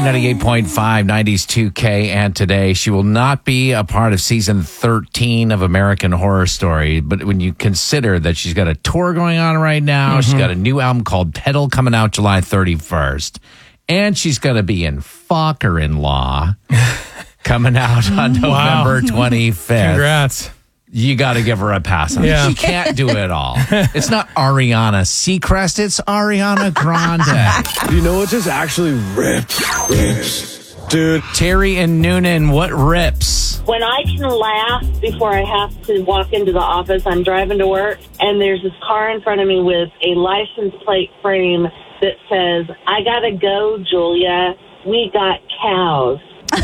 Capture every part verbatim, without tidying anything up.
ninety-eight point five, nineties two K, and today. She will not be a part of season thirteen of American Horror Story, but when you consider that she's got a tour going on right now, mm-hmm. she's got a new album called Pedal coming out July thirty-first, and she's going to be in Focker-in-Law coming out on wow. November twenty-fifth. Congrats. You got to give her a pass on yeah. it. She can't do it all. It's not Ariana Seacrest, it's Ariana Grande. You know what just actually rips? Rips. Dude. Terry and Noonan, what rips? When I can laugh before I have to walk into the office, I'm driving to work, and there's this car in front of me with a license plate frame that says, "I gotta go, Julia. We got cows."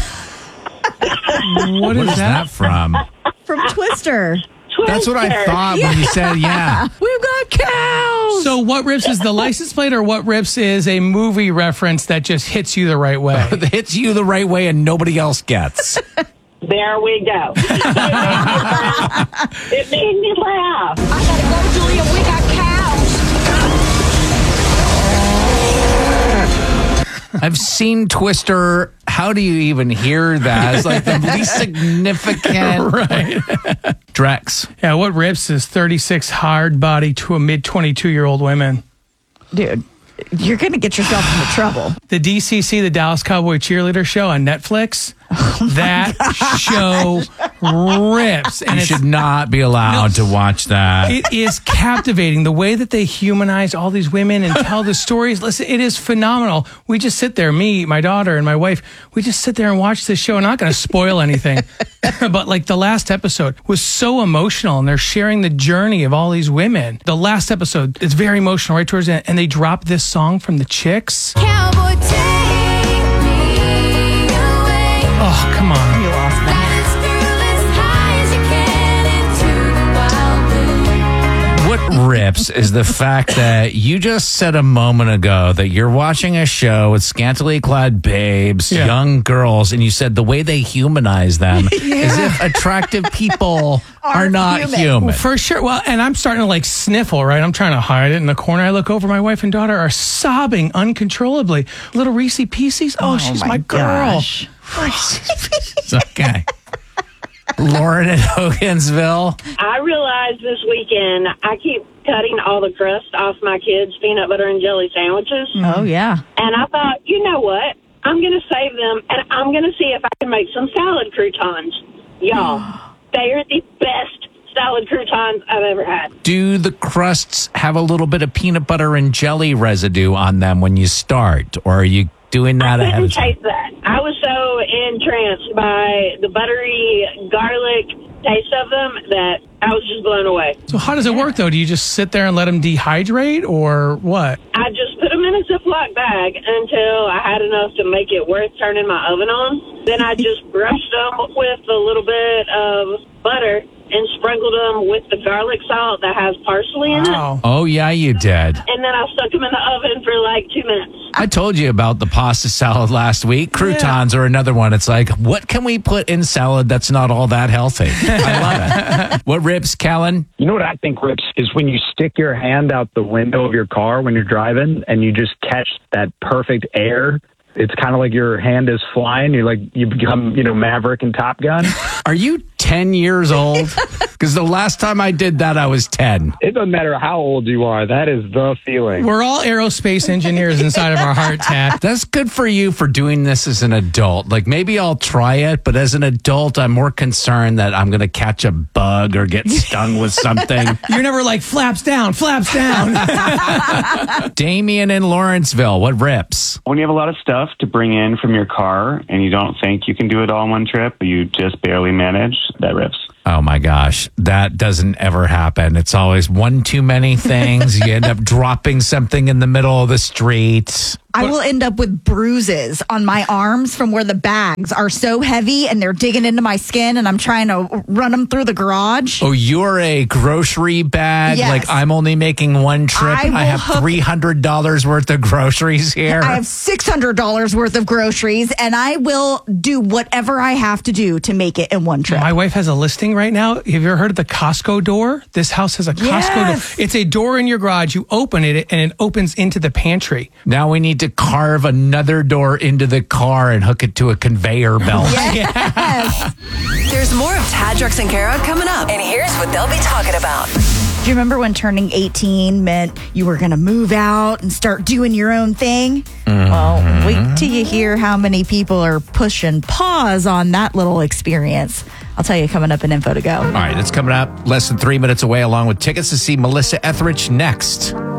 What is that from? From Twister. Twister. That's what I thought yeah. when you said, yeah. We've got cows. So what rips is the license plate, or what rips is a movie reference that just hits you the right way? It hits you the right way and nobody else gets. There we go. It made me laugh. I gotta go, Julia. We got cows. I've seen Twister. How do you even hear that? It's like the least significant. Right. Drex. Yeah, what rips is thirty-six hard body to a mid twenty-two-year-old women. Dude, you're going to get yourself into trouble. The D C C, the Dallas Cowboy Cheerleader Show on Netflix, oh that show rips. And you should not be allowed no, to watch that. It is captivating. The way that they humanize all these women and tell the stories. Listen, it is phenomenal. We just sit there, me, my daughter, and my wife, we just sit there and watch this show. I'm not going to spoil anything. But like the last episode was so emotional, and they're sharing the journey of all these women. The last episode is very emotional right towards the end, and they drop this song from the Chicks. Cowboy, take me away. Oh, come on. You lost me. What rips is the fact that you just said a moment ago that you're watching a show with scantily clad babes, yeah. young girls, and you said the way they humanize them yeah. as if attractive people are, are not human. human. Well, for sure. Well, and I'm starting to like sniffle, right? I'm trying to hide it in the corner. I look over, my wife and daughter are sobbing uncontrollably. Little Reese Pieces. Oh, oh she's my, my girl. It's okay. Lauren in Hogansville. I realized this weekend I keep cutting all the crust off my kids' peanut butter and jelly sandwiches. Oh, yeah. And I thought, you know what? I'm going to save them, and I'm going to see if I can make some salad croutons. Y'all, they are the best salad croutons I've ever had. Do the crusts have a little bit of peanut butter and jelly residue on them when you start, or are you doing that I ahead of couldn't time? taste that. I was so entranced by the buttery garlic taste of them that I was just blown away. So how does it work, though? Do you just sit there and let them dehydrate, or what? I just put them in a Ziploc bag until I had enough to make it worth turning my oven on. Then I just brushed them with a little bit of butter and sprinkled them with the garlic salt that has parsley in wow. it. Oh, yeah, you did. And then I stuck them in the oven for like two minutes. I told you about the pasta salad last week. Croutons yeah. are another one. It's like, what can we put in salad that's not all that healthy? I love it. What rips, Callan? You know what I think rips is when you stick your hand out the window of your car when you're driving and you just catch that perfect air. It's kind of like your hand is flying. You're like, you become, you know, Maverick and Top Gun. Are you ten years old? Because the last time I did that, I was ten. It doesn't matter how old you are. That is the feeling. We're all aerospace engineers inside of our heart, Tat. That's good for you for doing this as an adult. Like, maybe I'll try it, but as an adult, I'm more concerned that I'm going to catch a bug or get stung with something. You're never like, flaps down, flaps down. Damien in Lawrenceville, what rips? When you have a lot of stuff to bring in from your car and you don't think you can do it all in one trip, but you just barely manage, that rips. Oh my gosh, that doesn't ever happen. It's always one too many things. You end up dropping something in the middle of the street. I will end up with bruises on my arms from where the bags are so heavy and they're digging into my skin and I'm trying to run them through the garage. Oh, you're a grocery bag? Yes. Like, I'm only making one trip. I, I have hook- three hundred dollars worth of groceries here. I have six hundred dollars worth of groceries and I will do whatever I have to do to make it in one trip. My wife has a listing thing right now. Have you ever heard of the Costco door? This house has a Costco Yes. door. It's a door in your garage. You open it and it opens into the pantry. Now we need to carve another door into the car and hook it to a conveyor belt. Yes. There's more of Tad, Drex, and Kara coming up. And here's what they'll be talking about. Do you remember when turning eighteen meant you were going to move out and start doing your own thing? Mm-hmm. Well, wait till you hear how many people are pushing pause on that little experience. I'll tell you coming up in Info to Go. All right, that's coming up less than three minutes away, along with tickets to see Melissa Etheridge next.